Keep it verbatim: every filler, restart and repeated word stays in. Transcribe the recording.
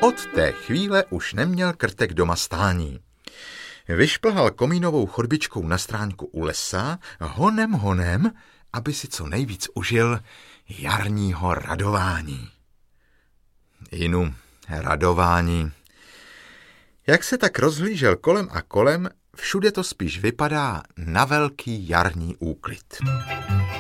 Od té chvíle už neměl Krtek doma stání. Vyšplhal komínovou chodbičkou na stráňku u lesa, honem honem, aby si co nejvíc užil jarního radování. Inu, radování. Jak se tak rozhlížel kolem a kolem, všude to spíš vypadá na velký jarní úklid.